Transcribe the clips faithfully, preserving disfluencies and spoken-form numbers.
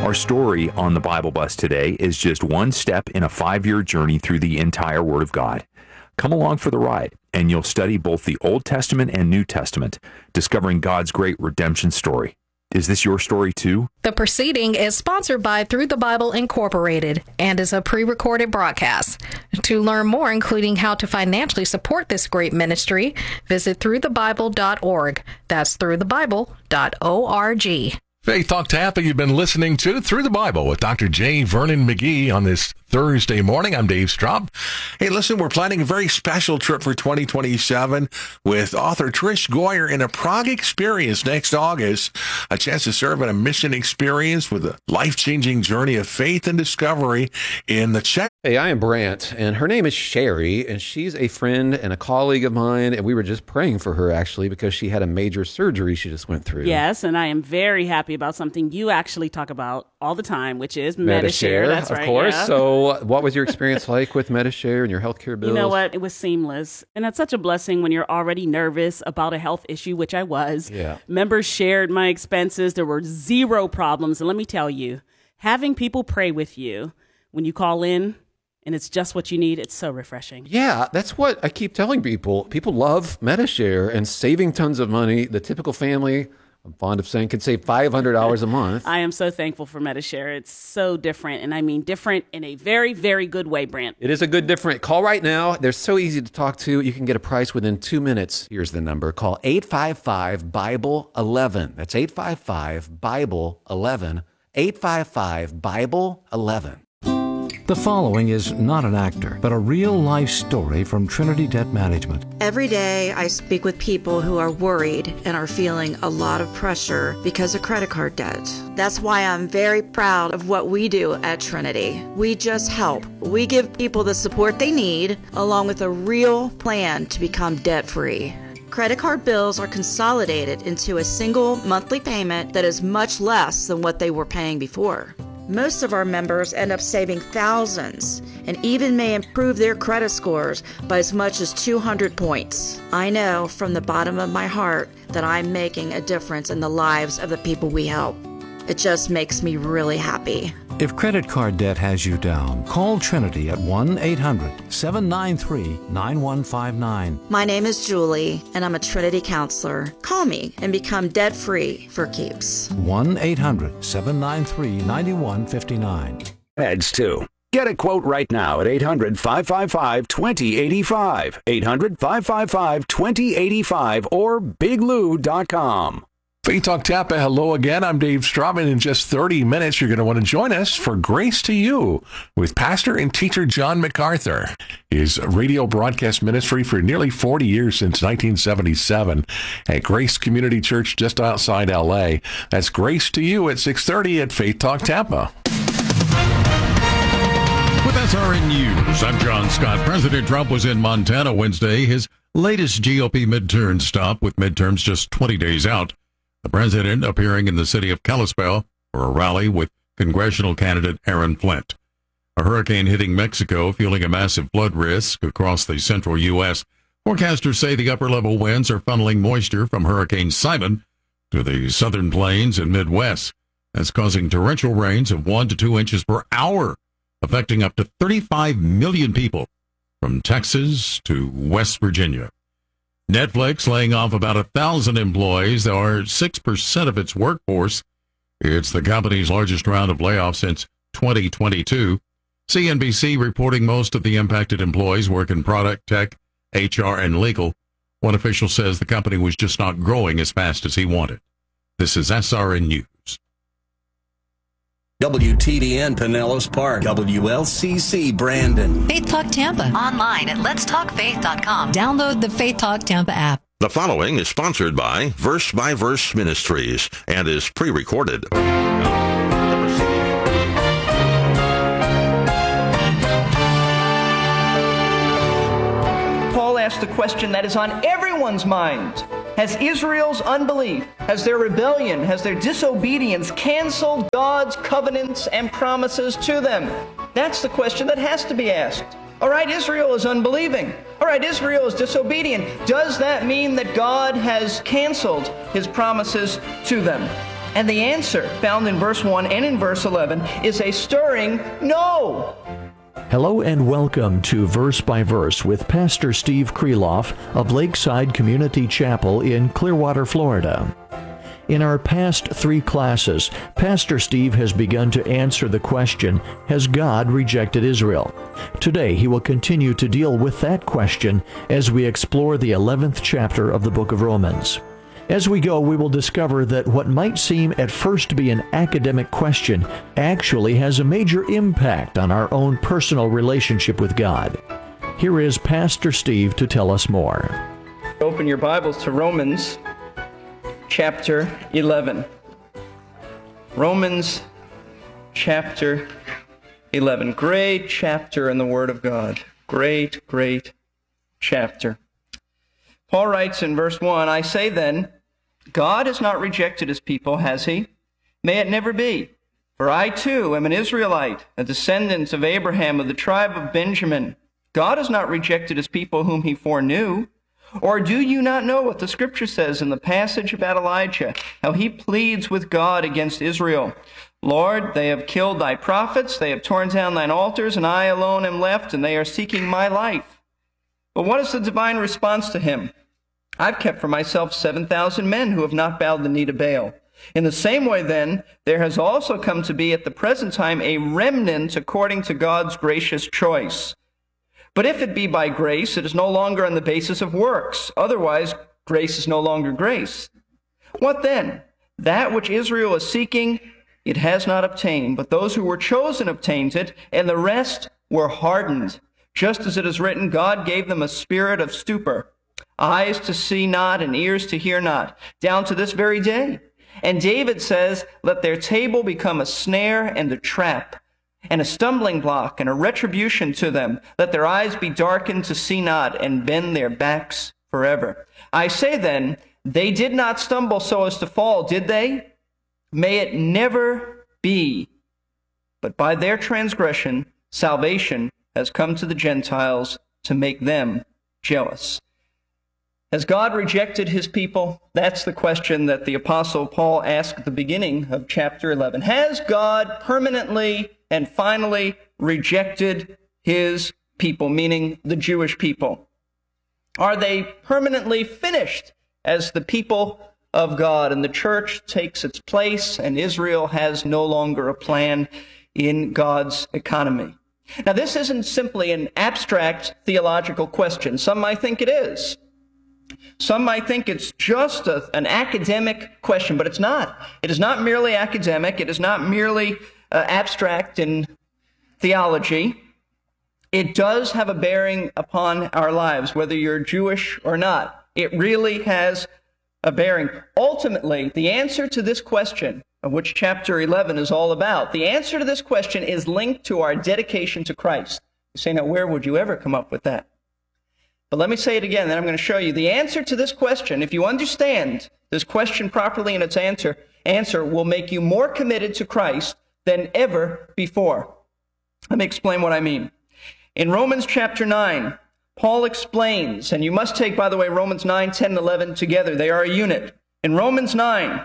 Our story on the Bible Bus today is just one step in a five-year journey through the entire Word of God. Come along for the ride, and you'll study both the Old Testament and New Testament, discovering God's great redemption story. Is this your story too? The proceeding is sponsored by Through the Bible Incorporated and is a pre-recorded broadcast. To learn more, including how to financially support this great ministry, visit through the bible dot org. That's through the bible dot org. Faith Talk Tampa, you've been listening to Through the Bible with Doctor J. Vernon McGee on this Thursday morning. I'm Dave Straub. Hey, listen, we're planning a very special trip for twenty twenty-seven with author Trish Goyer in a Prague experience next August. A chance to serve in a mission experience with a life-changing journey of faith and discovery in the Czech. Hey, I am Brant, and her name is Sherry, and she's a friend and a colleague of mine, and we were just praying for her, actually, because she had a major surgery she just went through. Yes, and I am very happy about something you actually talk about all the time, which is Medi-Share. Medi-Share, That's of right, course. yeah. So what was your experience like with Medi-Share and your healthcare bills? You know what? It was seamless. And that's such a blessing when you're already nervous about a health issue, which I was. Yeah. Members shared my expenses. There were zero problems. And let me tell you, having people pray with you when you call in, and it's just what you need, it's so refreshing. Yeah, that's what I keep telling people. People love Medi-Share and saving tons of money. The typical family, I'm fond of saying, could save five hundred dollars a month. I am so thankful for Medi-Share. It's so different, and I mean different in a very, very good way, Brant. It is a good different. Call right now. They're so easy to talk to. You can get a price within two minutes. Here's the number. Call eight five five, Bible eleven. That's eight five five, Bible eleven. eight five five, Bible eleven. The following is not an actor, but a real-life story from Trinity Debt Management. Every day, I speak with people who are worried and are feeling a lot of pressure because of credit card debt. That's why I'm very proud of what we do at Trinity. We just help. We give people the support they need, along with a real plan to become debt-free. Credit card bills are consolidated into a single monthly payment that is much less than what they were paying before. Most of our members end up saving thousands and even may improve their credit scores by as much as two hundred points. I know from the bottom of my heart that I'm making a difference in the lives of the people we help. It just makes me really happy. If credit card debt has you down, call Trinity at one eight hundred, seven nine three, nine one five nine. My name is Julie, and I'm a Trinity counselor. Call me and become debt-free for keeps. one eight hundred, seven nine three, nine one five nine. Ads too. Get a quote right now at eight hundred, five five five, two zero eight five. eight hundred, five five five, two zero eight five or big lou dot com. Faith Talk Tampa, hello again. I'm Dave Straub. In just thirty minutes, you're going to want to join us for Grace to You with pastor and teacher John MacArthur. His radio broadcast ministry for nearly forty years, since nineteen seventy-seven, at Grace Community Church just outside L A. That's Grace to You at six thirty at Faith Talk Tampa. With S R N News, I'm John Scott. President Trump was in Montana Wednesday, his latest G O P midterm stop, with midterms just twenty days out. The president appearing in the city of Kalispell for a rally with congressional candidate Aaron Flint. A hurricane hitting Mexico, fueling a massive flood risk across the central U S. Forecasters say the upper-level winds are funneling moisture from Hurricane Simon to the southern plains and Midwest. That's causing torrential rains of one to two inches per hour, affecting up to thirty-five million people from Texas to West Virginia. Netflix laying off about a thousand employees, or six percent of its workforce. It's the company's largest round of layoffs since twenty twenty-two. C N B C reporting most of the impacted employees work in product, tech, H R, and legal. One official says the company was just not growing as fast as he wanted. This is S R N News. W T D N Pinellas Park, W L C C Brandon. Faith Talk Tampa. Online at lets talk faith dot com. Download the Faith Talk Tampa app. The following is sponsored by Verse by Verse Ministries and is pre-recorded. Paul asked the question that is on everyone's mind. Has Israel's unbelief, has their rebellion, has their disobedience canceled God's covenants and promises to them? That's the question that has to be asked. All right, Israel is unbelieving. All right, Israel is disobedient. Does that mean that God has canceled his promises to them? And the answer, found in verse one and in verse eleven, is a stirring no. Hello and welcome to Verse by Verse with Pastor Steve Kreloff of Lakeside Community Chapel in Clearwater, Florida. In our past three classes, Pastor Steve has begun to answer the question, has God rejected Israel? Today, he will continue to deal with that question as we explore the eleventh chapter of the book of Romans. As we go, we will discover that what might seem at first to be an academic question actually has a major impact on our own personal relationship with God. Here is Pastor Steve to tell us more. Open your Bibles to Romans chapter eleven. Romans chapter eleven. Great chapter in the Word of God. Great, great chapter. Paul writes in verse one, I say then, God has not rejected his people, has he? May it never be. For I too am an Israelite, a descendant of Abraham of the tribe of Benjamin. God has not rejected his people whom he foreknew. Or do you not know what the Scripture says in the passage about Elijah, how he pleads with God against Israel? Lord, they have killed thy prophets, they have torn down thine altars, and I alone am left, and they are seeking my life. But what is the divine response to him? I've kept for myself seven thousand men who have not bowed the knee to Baal. In the same way, then, there has also come to be at the present time a remnant according to God's gracious choice. But if it be by grace, it is no longer on the basis of works. Otherwise, grace is no longer grace. What then? That which Israel is seeking, it has not obtained. But those who were chosen obtained it, and the rest were hardened. Just as it is written, God gave them a spirit of stupor, eyes to see not and ears to hear not, down to this very day. And David says, let their table become a snare and a trap, and a stumbling block and a retribution to them. Let their eyes be darkened to see not, and bend their backs forever. I say then, they did not stumble so as to fall, did they? May it never be. But by their transgression, salvation has come to the Gentiles to make them jealous. Has God rejected his people? That's the question that the Apostle Paul asked at the beginning of chapter eleven. Has God permanently and finally rejected his people, meaning the Jewish people? Are they permanently finished as the people of God, and the church takes its place, and Israel has no longer a plan in God's economy? Now, this isn't simply an abstract theological question. Some might think it is. Some might think it's just a, an academic question, but it's not. It is not merely academic. It is not merely uh, abstract in theology. It does have a bearing upon our lives, whether you're Jewish or not. It really has a bearing. Ultimately, the answer to this question, of which chapter eleven is all about, the answer to this question is linked to our dedication to Christ. You say, now, where would you ever come up with that? But let me say it again, then I'm going to show you. The answer to this question, if you understand this question properly and its answer, answer will make you more committed to Christ than ever before. Let me explain what I mean. In Romans chapter nine, Paul explains, and you must take, by the way, Romans nine, ten, and eleven together. They are a unit. In Romans nine,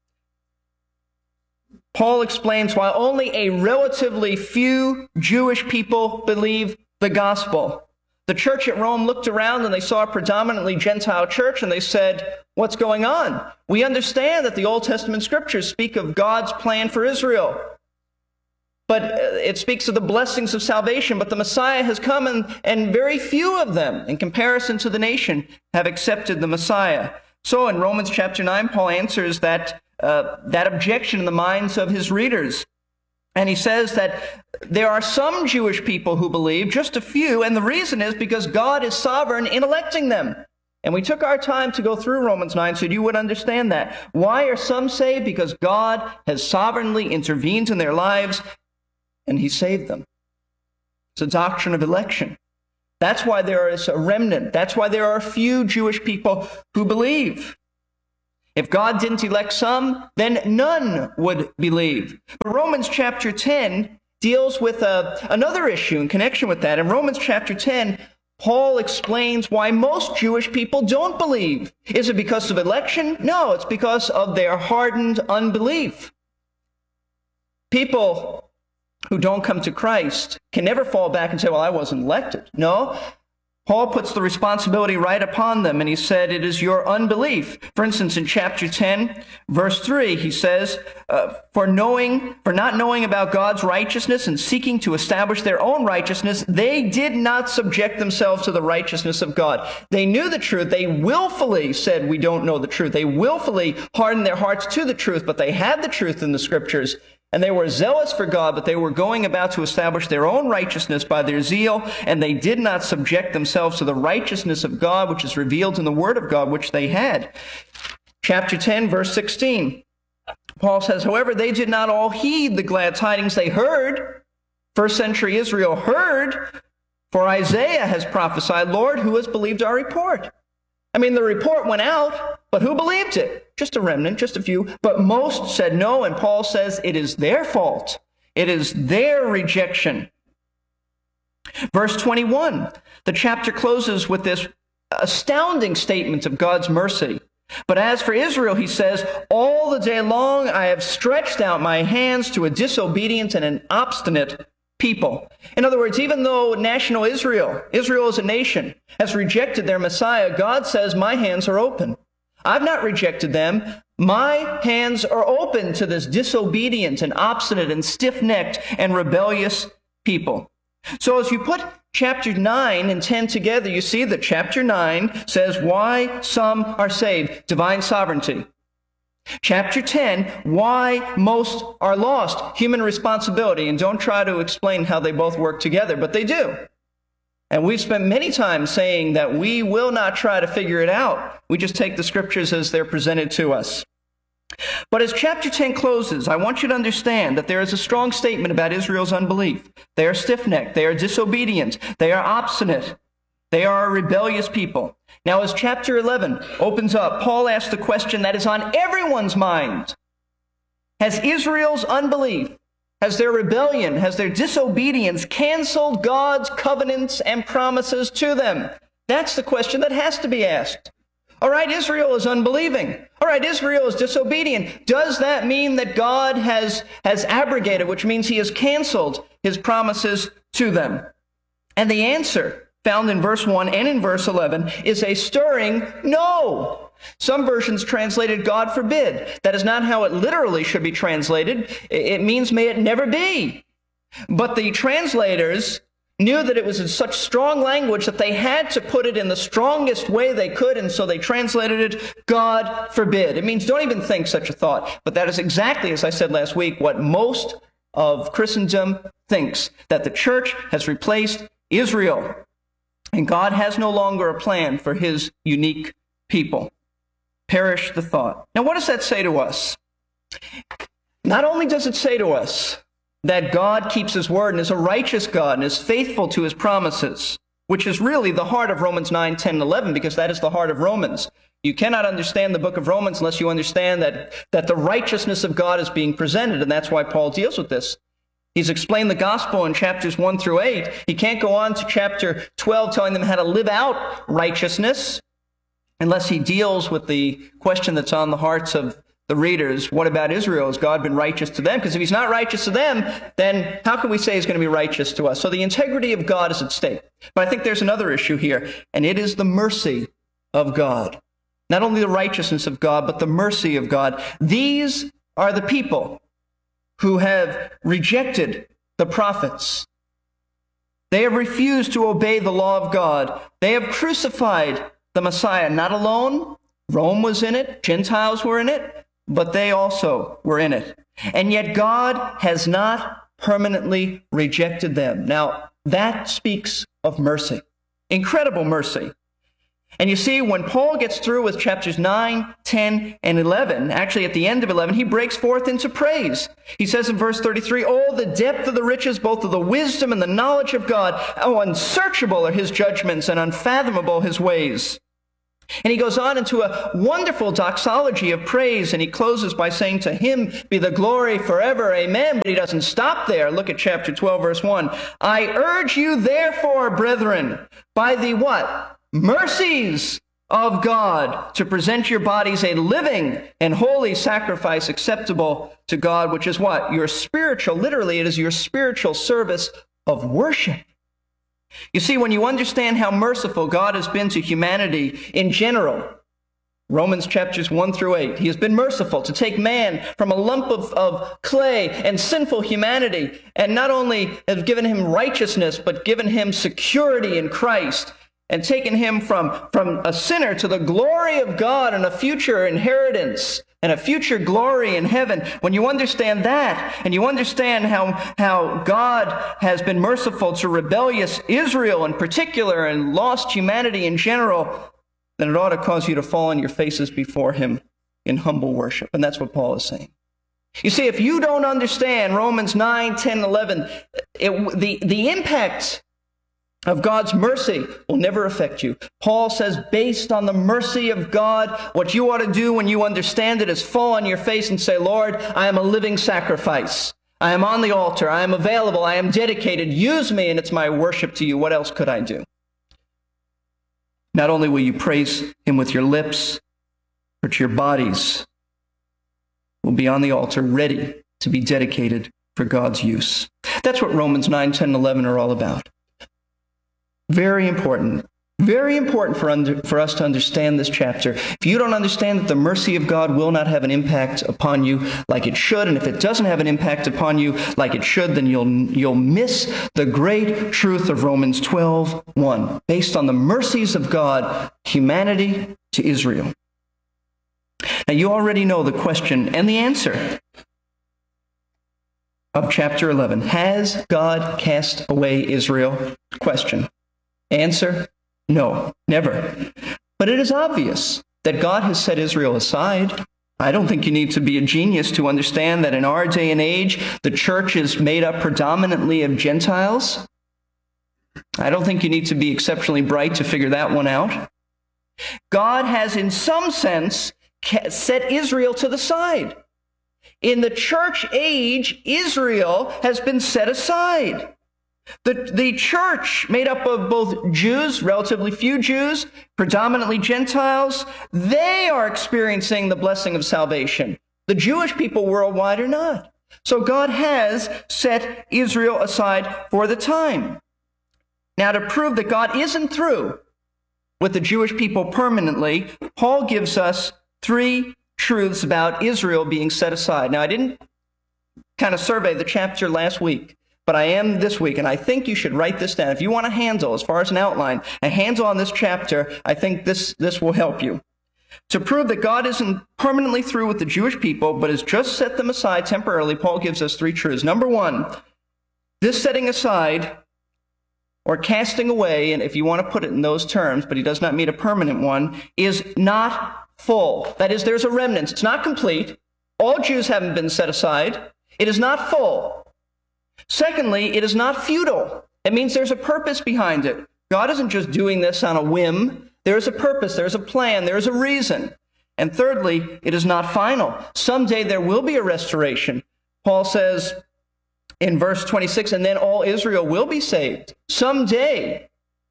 Paul explains why only a relatively few Jewish people believe the gospel. The church at Rome looked around and they saw a predominantly Gentile church, and they said, what's going on? We understand that the Old Testament scriptures speak of God's plan for Israel, but it speaks of the blessings of salvation, but the Messiah has come, and, and very few of them, in comparison to the nation, have accepted the Messiah. So in Romans chapter nine, Paul answers that, uh, that objection in the minds of his readers. And he says that there are some Jewish people who believe, just a few, and the reason is because God is sovereign in electing them. And we took our time to go through Romans nine so you would understand that. Why are some saved? Because God has sovereignly intervened in their lives, and he saved them. It's a doctrine of election. That's why there is a remnant. That's why there are a few Jewish people who believe. If God didn't elect some, then none would believe. But Romans chapter ten deals with a, another issue in connection with that. In Romans chapter ten, Paul explains why most Jewish people don't believe. Is it because of election? No, it's because of their hardened unbelief. People who don't come to Christ can never fall back and say, well, I wasn't elected. No, Paul puts the responsibility right upon them, and he said, it is your unbelief. For instance, in chapter ten, verse three, he says, uh, for knowing, for not knowing about God's righteousness and seeking to establish their own righteousness, they did not subject themselves to the righteousness of God. They knew the truth. They willfully said, we don't know the truth. They willfully hardened their hearts to the truth, but they had the truth in the scriptures. And they were zealous for God, but they were going about to establish their own righteousness by their zeal, and they did not subject themselves to the righteousness of God, which is revealed in the Word of God, which they had. Chapter ten, verse sixteen, Paul says, however, they did not all heed the glad tidings they heard. First century Israel heard, for Isaiah has prophesied, Lord, who has believed our report? I mean, the report went out, but who believed it? Just a remnant, just a few. But most said no, and Paul says it is their fault. It is their rejection. Verse twenty-one, the chapter closes with this astounding statement of God's mercy. But as for Israel, he says, all the day long I have stretched out my hands to a disobedient and an obstinate people. In other words, even though national Israel, Israel as a nation, has rejected their Messiah, God says, my hands are open. I've not rejected them. My hands are open to this disobedient and obstinate and stiff-necked and rebellious people. So as you put chapter nine and ten together, you see that chapter nine says why some are saved, divine sovereignty. Chapter ten, why most are lost, human responsibility. And don't try to explain how they both work together, but they do. And we've spent many times saying that we will not try to figure it out. We just take the scriptures as they're presented to us. But as chapter ten closes, I want you to understand that there is a strong statement about Israel's unbelief. They are stiff-necked. They are disobedient. They are obstinate. They are a rebellious people. Now, as chapter eleven opens up, Paul asks the question that is on everyone's mind. Has Israel's unbelief, has their rebellion, has their disobedience canceled God's covenants and promises to them? That's the question that has to be asked. All right, Israel is unbelieving. All right, Israel is disobedient. Does that mean that God has, has abrogated, which means he has canceled his promises to them? And the answer, found in verse one and in verse eleven, is a stirring no. Some versions translated God forbid. That is not how it literally should be translated. It means may it never be. But the translators knew that it was in such strong language that they had to put it in the strongest way they could, and so they translated it, God forbid. It means don't even think such a thought. But that is exactly, as I said last week, what most of Christendom thinks, that the church has replaced Israel, and God has no longer a plan for his unique people. Perish the thought. Now, what does that say to us? Not only does it say to us that God keeps his word and is a righteous God and is faithful to his promises, which is really the heart of Romans nine, ten, and eleven, because that is the heart of Romans. You cannot understand the book of Romans unless you understand that, that the righteousness of God is being presented, and that's why Paul deals with this. He's explained the gospel in chapters one through eight. He can't go on to chapter twelve telling them how to live out righteousness unless he deals with the question that's on the hearts of the readers. What about Israel? Has God been righteous to them? Because if he's not righteous to them, then how can we say he's going to be righteous to us? So the integrity of God is at stake. But I think there's another issue here, and it is the mercy of God. Not only the righteousness of God, but the mercy of God. These are the people who have rejected the prophets. They have refused to obey the law of God. They have crucified the Messiah. Not alone. Rome was in it. Gentiles were in it. But they also were in it. And yet God has not permanently rejected them. Now, that speaks of mercy. Incredible mercy. And you see, when Paul gets through with chapters nine, ten, and eleven, actually at the end of eleven, he breaks forth into praise. He says in verse thirty-three, oh, the depth of the riches, both of the wisdom and the knowledge of God. Oh, unsearchable are his judgments and unfathomable his ways. And he goes on into a wonderful doxology of praise, and he closes by saying, to him be the glory forever, amen. But he doesn't stop there. Look at chapter twelve, verse one. I urge you, therefore, brethren, by the what? Mercies of God, to present your bodies a living and holy sacrifice acceptable to God, which is what? Your spiritual, literally, it is your spiritual service of worship. You see, when you understand how merciful God has been to humanity in general, Romans chapters one through eight, he has been merciful to take man from a lump of, of clay and sinful humanity, and not only has given him righteousness, but given him security in Christ, and taken him from, from a sinner to the glory of God and a future inheritance and a future glory in heaven. When you understand that, and you understand how, how God has been merciful to rebellious Israel in particular and lost humanity in general, then it ought to cause you to fall on your faces before him in humble worship. And that's what Paul is saying. You see, if you don't understand Romans nine, ten, eleven, it, the, the impact of God's mercy will never affect you. Paul says, based on the mercy of God, what you ought to do when you understand it is fall on your face and say, Lord, I am a living sacrifice. I am on the altar. I am available. I am dedicated. Use me, and it's my worship to you. What else could I do? Not only will you praise him with your lips, but your bodies will be on the altar, ready to be dedicated for God's use. That's what Romans nine, ten, eleven are all about. Very important. Very important for, under, for us to understand this chapter. If you don't understand that the mercy of God will not have an impact upon you like it should, and if it doesn't have an impact upon you like it should, then you'll, you'll miss the great truth of Romans twelve, one. Based on the mercies of God, humanity to Israel. Now, you already know the question and the answer of chapter eleven. Has God cast away Israel? Question. Answer, no, never. But it is obvious that God has set Israel aside. I don't think you need to be a genius to understand that in our day and age, the church is made up predominantly of Gentiles. I don't think you need to be exceptionally bright to figure that one out. God has, in some sense, set Israel to the side. In the church age, Israel has been set aside. The, the church, made up of both Jews, relatively few Jews, predominantly Gentiles, they are experiencing the blessing of salvation. The Jewish people worldwide are not. So God has set Israel aside for the time. Now, to prove that God isn't through with the Jewish people permanently, Paul gives us three truths about Israel being set aside. Now, I didn't kind of survey the chapter last week, but I am this week, and I think you should write this down. If you want a handle, as far as an outline, a handle on this chapter, I think this, this will help you. To prove that God isn't permanently through with the Jewish people, but has just set them aside temporarily, Paul gives us three truths. Number one, this setting aside or casting away, and if you want to put it in those terms, but he does not mean a permanent one, is not full. That is, there's a remnant. It's not complete. All Jews haven't been set aside. It is not full. Secondly, it is not futile. It means there's a purpose behind it. God isn't just doing this on a whim. There is a purpose, there's a plan, there's a reason. And thirdly, it is not final. Someday there will be a restoration. Paul says in verse twenty-six, and then all Israel will be saved. Someday.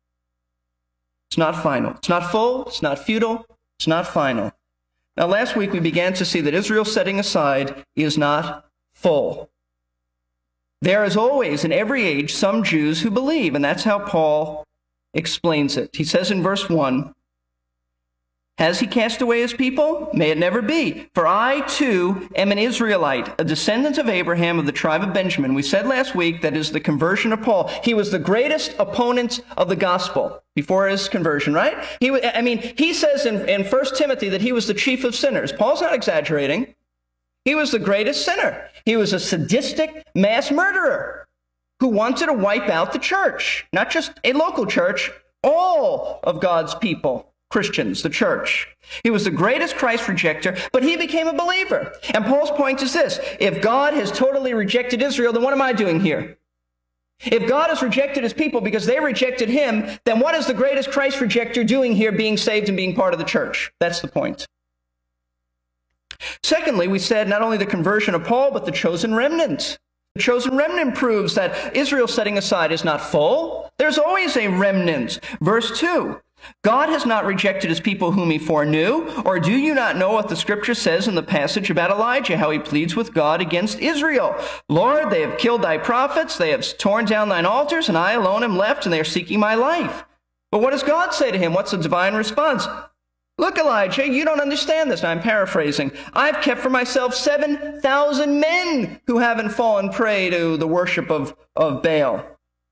It's not final. It's not full. It's not futile. It's not final. Now, last week we began to see that Israel's setting aside is not full. There is always, in every age, some Jews who believe, and that's how Paul explains it. He says in verse one, has he cast away his people? May it never be. For I, too, am an Israelite, a descendant of Abraham of the tribe of Benjamin. We said last week that is the conversion of Paul. He was the greatest opponent of the gospel before his conversion, right? He, I mean, he says in, in First Timothy that he was the chief of sinners. Paul's not exaggerating. He was the greatest sinner. He was a sadistic mass murderer who wanted to wipe out the church, not just a local church, all of God's people, Christians, the church. He was the greatest Christ rejecter, but he became a believer. And Paul's point is this: if God has totally rejected Israel, then what am I doing here? If God has rejected his people because they rejected him, then what is the greatest Christ rejecter doing here, being saved and being part of the church? That's the point. Secondly, we said not only the conversion of Paul, but the chosen remnant. The chosen remnant proves that Israel setting aside is not full. There's always a remnant. Verse two, God has not rejected his people whom he foreknew, or do you not know what the scripture says in the passage about Elijah, how he pleads with God against Israel? Lord, they have killed thy prophets, they have torn down thine altars, and I alone am left, and they are seeking my life. But what does God say to him? What's the divine response? Look, Elijah, you don't understand this. Now, I'm paraphrasing. I've kept for myself seven thousand men who haven't fallen prey to the worship of, of Baal.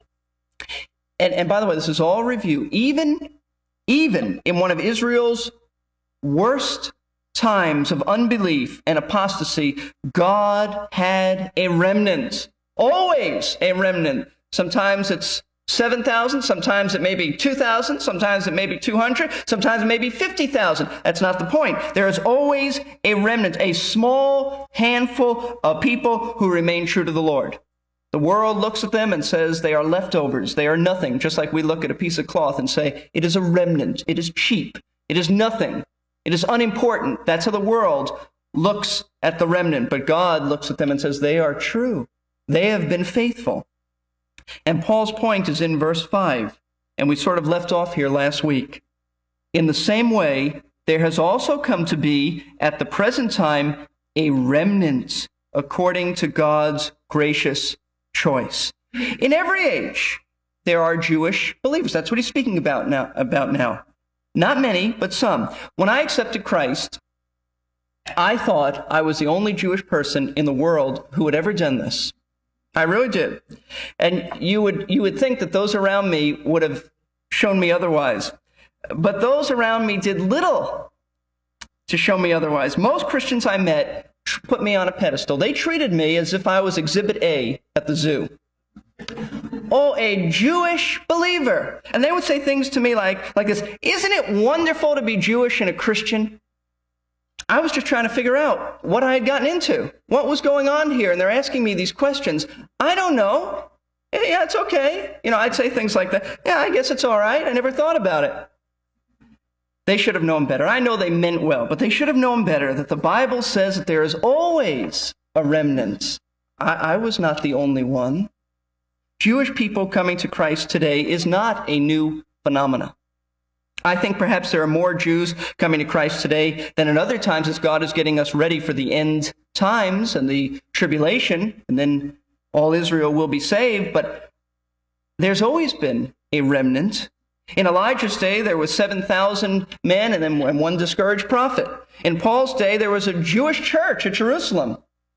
And, and by the way, this is all review. Even Even in one of Israel's worst times of unbelief and apostasy, God had a remnant. Always a remnant. Sometimes it's seven thousand, sometimes it may be two thousand, sometimes it may be two hundred, sometimes it may be fifty thousand. That's not the point. There is always a remnant, a small handful of people who remain true to the Lord. The world looks at them and says they are leftovers. They are nothing, just like we look at a piece of cloth and say, it is a remnant. It is cheap. It is nothing. It is unimportant. That's how the world looks at the remnant. But God looks at them and says, they are true. They have been faithful. And Paul's point is in verse five, and we sort of left off here last week. In the same way, there has also come to be, at the present time, a remnant according to God's gracious choice. In every age, there are Jewish believers. That's what he's speaking about now. About now. Not many, but some. When I accepted Christ, I thought I was the only Jewish person in the world who had ever done this. I really did. And you would you would think that those around me would have shown me otherwise. But those around me did little to show me otherwise. Most Christians I met put me on a pedestal. They treated me as if I was Exhibit A at the zoo. Oh, a Jewish believer. And they would say things to me like, like this, isn't it wonderful to be Jewish and a Christian? I was just trying to figure out what I had gotten into, what was going on here, and they're asking me these questions. I don't know. Yeah, it's okay. You know, I'd say things like that. Yeah, I guess it's all right. I never thought about it. They should have known better. I know they meant well, but they should have known better that the Bible says that there is always a remnant. I, I was not the only one. Jewish people coming to Christ today is not a new phenomenon. I think perhaps there are more Jews coming to Christ today than in other times as God is getting us ready for the end times and the tribulation, and then all Israel will be saved. But there's always been a remnant. In Elijah's day, there was seven thousand men and then one discouraged prophet. In Paul's day, there was a Jewish church at Jerusalem.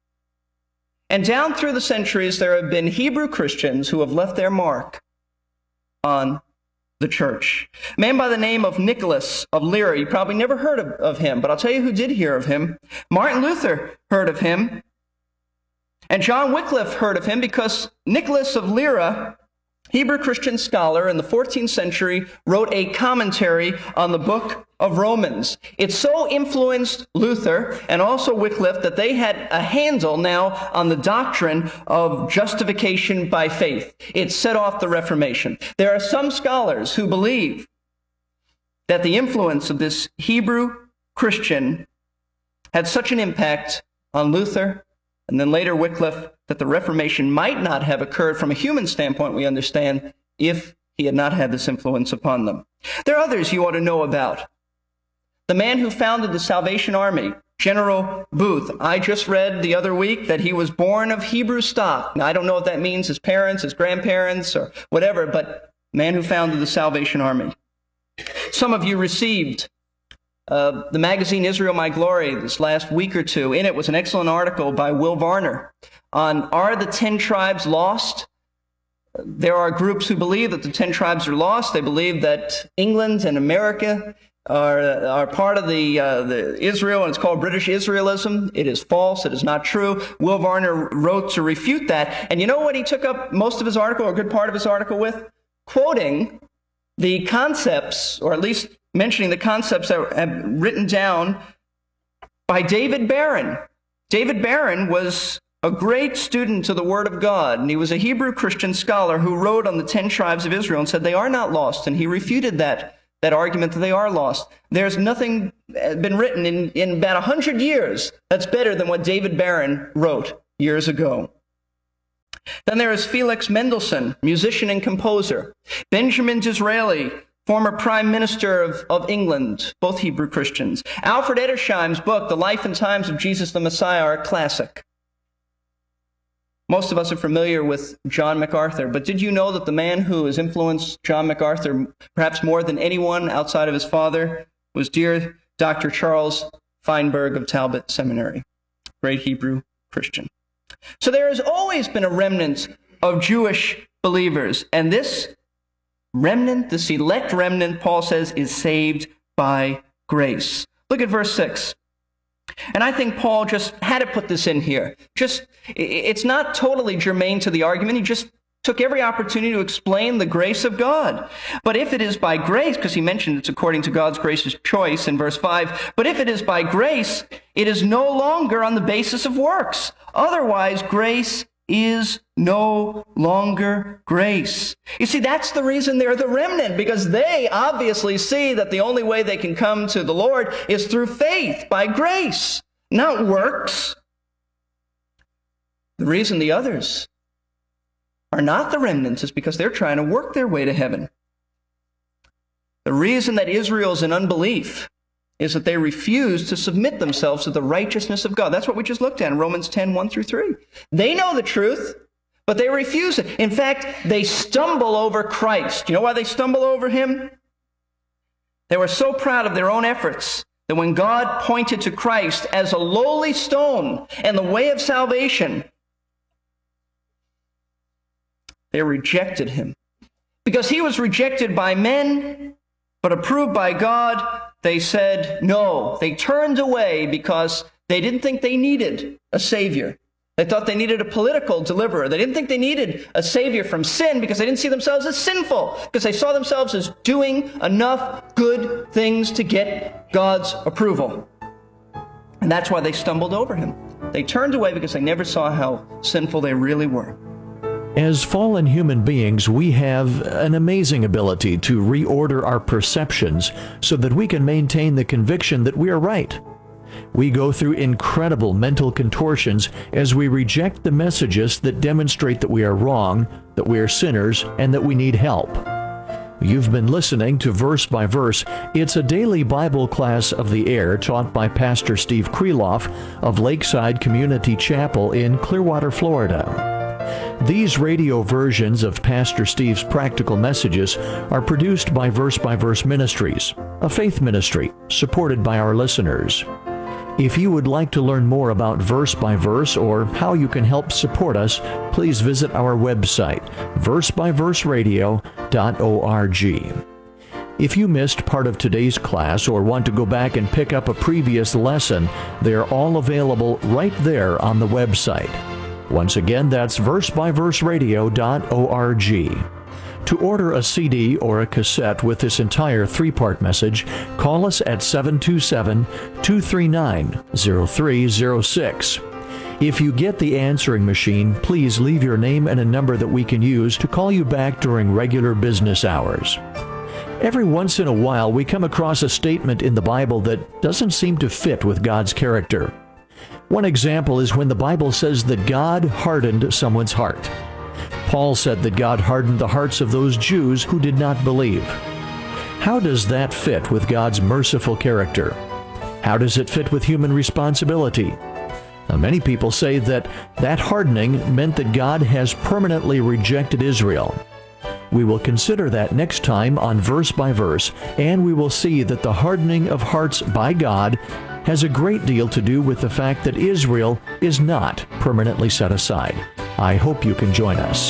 And down through the centuries, there have been Hebrew Christians who have left their mark on the church. A man by the name of Nicholas of Lyra. You probably never heard of, of him, but I'll tell you who did hear of him. Martin Luther heard of him. And John Wycliffe heard of him because Nicholas of Lyra, Hebrew Christian scholar in the fourteenth century, wrote a commentary on the book of Romans. It so influenced Luther and also Wycliffe that they had a handle now on the doctrine of justification by faith. It set off the Reformation. There are some scholars who believe that the influence of this Hebrew Christian had such an impact on Luther and then later Wycliffe that the Reformation might not have occurred from a human standpoint, we understand, if he had not had this influence upon them. There are others you ought to know about. The man who founded the Salvation Army, General Booth. I just read the other week that he was born of Hebrew stock. Now, I don't know what that means, his parents, his grandparents, or whatever, but man who founded the Salvation Army. Some of you received uh, the magazine Israel My Glory this last week or two. In it was an excellent article by Will Varner on Are the Ten Tribes Lost? There are groups who believe that the ten tribes are lost. They believe that England and America are, are part of the, uh, the Israel, and it's called British Israelism. It is false. It is not true. Will Varner wrote to refute that. And you know what he took up most of his article, or a good part of his article, with? Quoting the concepts, or at least mentioning the concepts that were written down by David Barron. David Barron was a great student of the Word of God, and he was a Hebrew Christian scholar who wrote on the ten tribes of Israel and said they are not lost, and he refuted that, that argument that they are lost. There's nothing been written in, in about one hundred years that's better than what David Barron wrote years ago. Then there is Felix Mendelssohn, musician and composer. Benjamin Disraeli, former Prime Minister of, of England, both Hebrew Christians. Alfred Edersheim's book, The Life and Times of Jesus the Messiah, are a classic. Most of us are familiar with John MacArthur, but did you know that the man who has influenced John MacArthur perhaps more than anyone outside of his father was dear Doctor Charles Feinberg of Talbot Seminary, great Hebrew Christian. So there has always been a remnant of Jewish believers, and this remnant, this elect remnant, Paul says, is saved by grace. Look at verse six. And I think Paul just had to put this in here. Just, it's not totally germane to the argument. He just took every opportunity to explain the grace of God. But if it is by grace, because he mentioned it's according to God's gracious choice in verse five, but if it is by grace, it is no longer on the basis of works. Otherwise, grace is no longer grace. You see, that's the reason they're the remnant, because they obviously see that the only way they can come to the Lord is through faith, by grace, not works. The reason the others are not the remnants is because they're trying to work their way to heaven. The reason that Israel's in unbelief is that they refuse to submit themselves to the righteousness of God. That's what we just looked at in Romans ten, one through three. They know the truth, but they refuse it. In fact, they stumble over Christ. You know why they stumble over him? They were so proud of their own efforts that when God pointed to Christ as a lowly stone and the way of salvation, they rejected him. Because he was rejected by men, but approved by God, they said no. They turned away because they didn't think they needed a Savior. They thought they needed a political deliverer. They didn't think they needed a Savior from sin because they didn't see themselves as sinful, because they saw themselves as doing enough good things to get God's approval. And that's why they stumbled over him. They turned away because they never saw how sinful they really were. As fallen human beings, we have an amazing ability to reorder our perceptions so that we can maintain the conviction that we are right. We go through incredible mental contortions as we reject the messages that demonstrate that we are wrong, that we are sinners, and that we need help. You've been listening to Verse by Verse. It's a daily Bible class of the air taught by Pastor Steve Kreloff of Lakeside Community Chapel in Clearwater, Florida. These radio versions of Pastor Steve's practical messages are produced by Verse by Verse Ministries, a faith ministry supported by our listeners. If you would like to learn more about Verse by Verse or how you can help support us, please visit our website, verse by verse radio dot org. If you missed part of today's class or want to go back and pick up a previous lesson, they're all available right there on the website. Once again, that's verse by verse radio dot org. To order a C D or a cassette with this entire three-part message, call us at seven two seven, two three nine, zero three zero six. If you get the answering machine, please leave your name and a number that we can use to call you back during regular business hours. Every once in a while, we come across a statement in the Bible that doesn't seem to fit with God's character. One example is when the Bible says that God hardened someone's heart. Paul said that God hardened the hearts of those Jews who did not believe. How does that fit with God's merciful character? How does it fit with human responsibility? Now, many people say that that hardening meant that God has permanently rejected Israel. We will consider that next time on Verse by Verse, and we will see that the hardening of hearts by God has a great deal to do with the fact that Israel is not permanently set aside. I hope you can join us.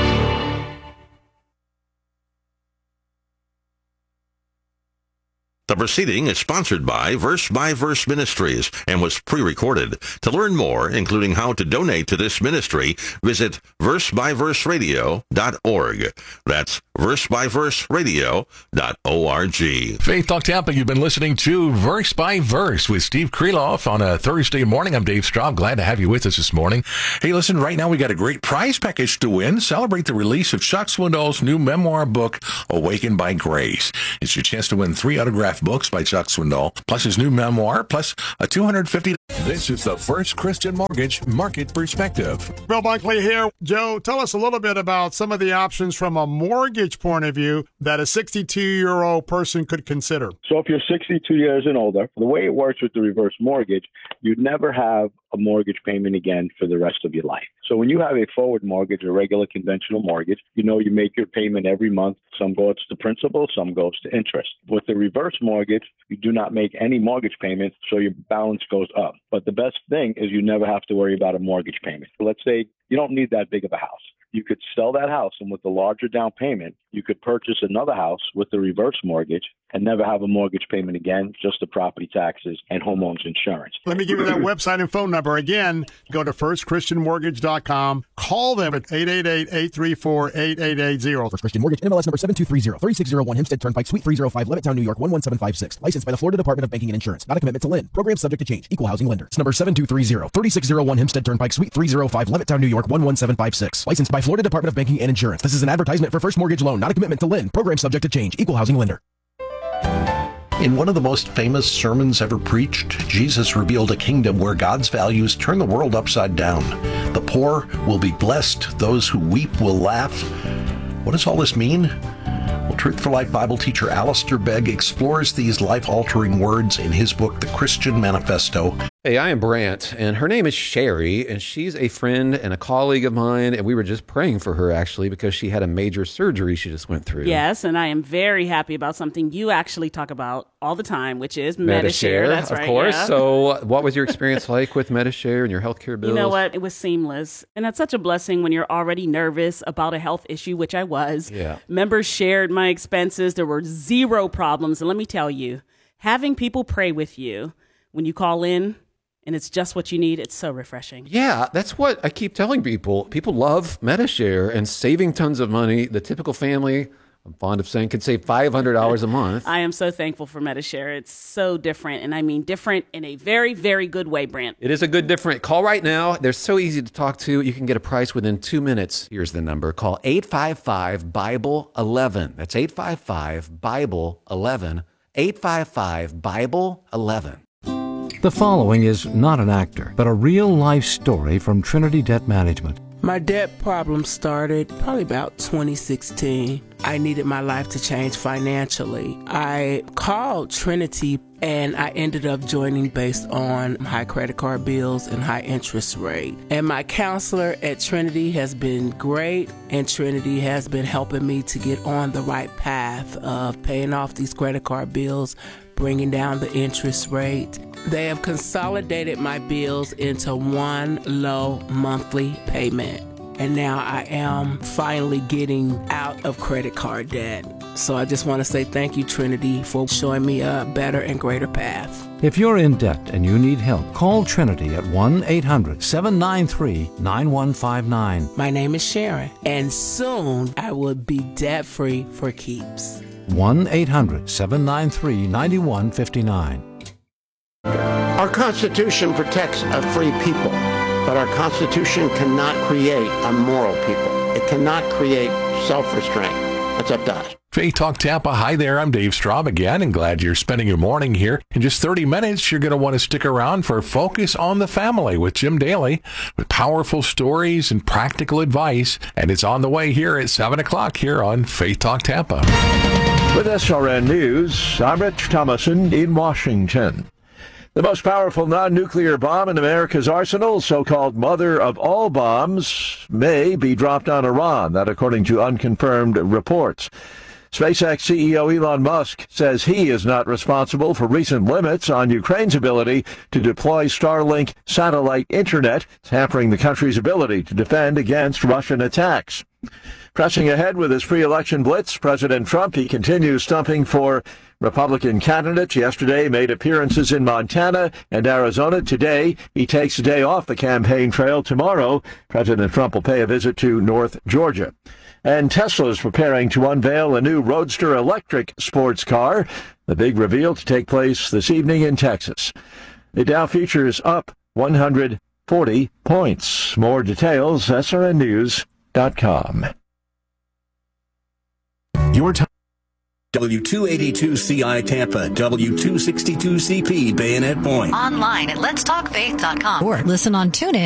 The The proceeding is sponsored by Verse by Verse Ministries and was pre-recorded. To learn more, including how to donate to this ministry, visit verse by verse radio dot org. That's verse by verse radio dot org. Faith Talk Tampa, you've been listening to Verse by Verse with Steve Kreloff on a Thursday morning. I'm Dave Straub. Glad to have you with us this morning. Hey, listen, right now we got a great prize package to win. Celebrate the release of Chuck Swindoll's new memoir book, Awakened by Grace. It's your chance to win three autographed books by Chuck Swindoll, plus his new memoir, plus a two hundred fifty dollars. This is the First Christian Mortgage Market Perspective. Bill Bunkley here. Joe, tell us a little bit about some of the options from a mortgage point of view that a sixty-two-year-old person could consider. So if you're sixty-two years and older, the way it works with the reverse mortgage, you'd never have a mortgage payment again for the rest of your life. So when you have a forward mortgage, a regular conventional mortgage, you know you make your payment every month. Some goes to principal, some goes to interest. With the reverse mortgage, you do not make any mortgage payments, so your balance goes up. But the best thing is you never have to worry about a mortgage payment. Let's say you don't need that big of a house. You could sell that house, and with the larger down payment, you could purchase another house with the reverse mortgage and never have a mortgage payment again, just the property taxes and homeowners insurance. Let me give you that website and phone number. Again, go to first christian mortgage dot com. Call them at eight eight eight, eight three four, eight eight eight zero. First Christian Mortgage, N M L S number seven two three zero, three six zero one, Hempstead Turnpike, Suite three oh five, Levittown, New York, one one seven five six. Licensed by the Florida Department of Banking and Insurance. Not a commitment to lend. Program subject to change. Equal housing lender. It's number seven two three zero, three six zero one, Hempstead Turnpike, Suite three oh five, Levittown, New York, one one seven five six. Licensed by Florida Department of Banking and Insurance. This is an advertisement for First Mortgage Loan. Not a commitment to lend. Program subject to change. Equal housing lender. In one of the most famous sermons ever preached, Jesus revealed a kingdom where God's values turn the world upside down. The poor will be blessed. Those who weep will laugh. What does all this mean? Well, Truth for Life Bible teacher Alistair Begg explores these life-altering words in his book, The Christian Manifesto. Hey, I am Brant, and her name is Sherry, and she's a friend and a colleague of mine, and we were just praying for her, actually, because she had a major surgery she just went through. Yes, and I am very happy about something you actually talk about all the time, which is Medi-Share. That's of right, course. Yeah. So what was your experience like with Medi-Share and your healthcare bills? You know what? It was seamless, and that's such a blessing when you're already nervous about a health issue, which I was. Yeah. Members shared my expenses. There were zero problems, and let me tell you, having people pray with you when you call in, and it's just what you need, it's so refreshing. Yeah, that's what I keep telling people. People love Medi-Share and saving tons of money. The typical family, I'm fond of saying, could save five hundred dollars a month. I am so thankful for Medi-Share. It's so different, and I mean different in a very, very good way, Brant. It is a good different. Call right now. They're so easy to talk to. You can get a price within two minutes. Here's the number. Call eight five five, Bible eleven. That's eight five five, Bible eleven. eight five five, Bible eleven. The following is not an actor, but a real-life story from Trinity Debt Management. My debt problem started probably about twenty sixteen. I needed my life to change financially. I called Trinity and I ended up joining based on high credit card bills and high interest rate. And my counselor at Trinity has been great, and Trinity has been helping me to get on the right path of paying off these credit card bills, bringing down the interest rate. They have consolidated my bills into one low monthly payment. And now I am finally getting out of credit card debt. So I just want to say thank you, Trinity, for showing me a better and greater path. If you're in debt and you need help, call Trinity at one eight hundred, seven nine three, nine one five nine. My name is Sharon, and soon I will be debt-free for keeps. one eight hundred, seven nine three, nine one five nine. Our Constitution protects a free people, but our Constitution cannot create a moral people. It cannot create self-restraint. That's up to us. Faith Talk Tampa, hi there, I'm Dave Straub again, and glad you're spending your morning here. In just thirty minutes, you're going to want to stick around for Focus on the Family with Jim Daly, with powerful stories and practical advice, and it's on the way here at seven o'clock here on Faith Talk Tampa. With S R N News, I'm Rich Thomason in Washington. The most powerful non-nuclear bomb in America's arsenal, so-called mother of all bombs, may be dropped on Iran, that according to unconfirmed reports. SpaceX C E O Elon Musk says he is not responsible for recent limits on Ukraine's ability to deploy Starlink satellite internet, hampering the country's ability to defend against Russian attacks. Pressing ahead with his pre-election blitz, President Trump, he continues stumping for Republican candidates yesterday made appearances in Montana and Arizona. Today, he takes a day off the campaign trail. Tomorrow, President Trump will pay a visit to North Georgia. And Tesla is preparing to unveil a new Roadster electric sports car. The big reveal to take place this evening in Texas. The Dow futures up one hundred forty points. More details, S R N news dot com. Your time. W two eighty-two C I Tampa, W two sixty-two C P Bayonet Point. Online at lets talk faith dot com or listen on TuneIn.